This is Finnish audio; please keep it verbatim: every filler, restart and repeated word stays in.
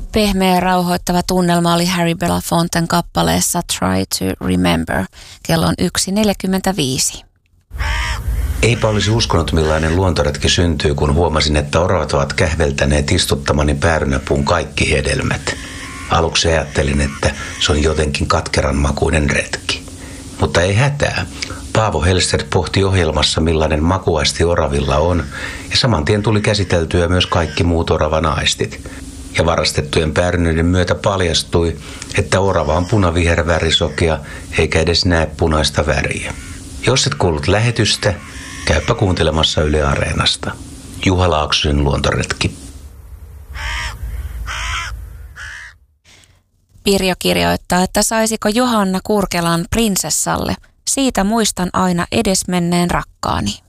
Pehmeä ja rauhoittava tunnelma oli Harry Belafonten kappaleessa Try to Remember. Kello on yksi neljäkymmentäviisi. Eipä olisi uskonut, millainen luontoretki syntyy, kun huomasin, että oravat ovat kähveltäneet istuttamani päärynäpuun kaikki hedelmät. Aluksi ajattelin, että se on jotenkin katkeran makuinen retki. Mutta ei hätää. Paavo Hellstedt pohti ohjelmassa, millainen makuaisti oravilla on, ja saman tien tuli käsiteltyä myös kaikki muut oravan aistit. Ja varastettujen päärynöiden myötä paljastui, että orava on punaviher värisokea, eikä edes näe punaista väriä. Jos et kuullut lähetystä, käypä kuuntelemassa Yle Areenasta. Juha Laaksosen luontoretki. Pirjo kirjoittaa, että saisiko Johanna Kurkelan prinsessalle. Siitä muistan aina edesmenneen rakkaani.